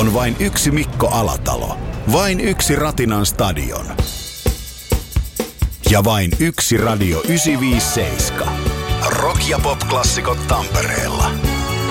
On vain yksi Mikko Alatalo. Vain yksi Ratinan stadion. Ja vain yksi Radio 957. Rock- ja pop-klassikot Tampereella.